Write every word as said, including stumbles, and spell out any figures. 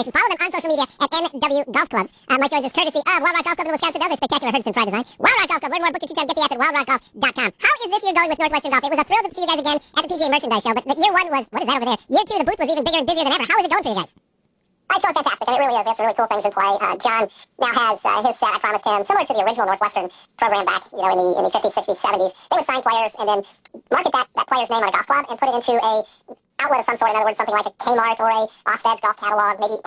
information. Follow them on social media at N W Golf Clubs. Uh, Mike Jones is courtesy of Wild Rock Golf Club in Wisconsin. Dells, a spectacular Herdiston Fry design. Wild Rock Golf Club. Learn more, book your tee time, get the app at wild rock golf dot com. How is this year going with Northwestern Golf? It was a thrill to see you guys again at the P G A Merchandise Show, but the year one was, what is that over there? Year two, the booth was even bigger and busier than ever. How is it going for you guys? It's going fantastic. I mean, it really is. We have some really cool things in play. Uh, John now has uh, his set. I promised him, similar to the original Northwestern program back, you know, in the in the fifties, sixties, seventies. They would sign players and then market that, that player's name on a golf club and put it into a outlet of some sort. In other words, something like a Kmart or a Osted's golf catalog, maybe